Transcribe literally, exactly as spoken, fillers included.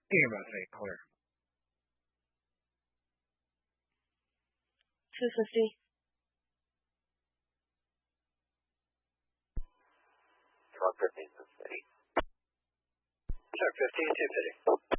You're about to clear. two fifty. Truck fifteen, two fifty. Truck fifteen, two fifty.